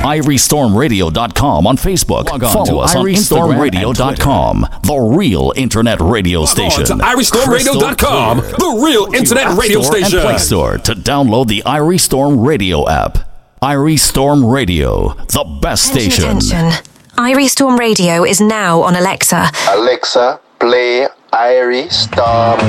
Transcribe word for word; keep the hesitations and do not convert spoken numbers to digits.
irie storm radio dot com on Facebook. Log on Follow to us on irie storm radio dot com, the real internet radio Log station. on to irie storm radio dot com, the real internet radio Store station. And Play Store to download the Irie Storm Radio app. Irie Storm Radio, the best Attention, station. attention. Irie Storm Radio is now on Alexa. Alexa, play Irie Storm.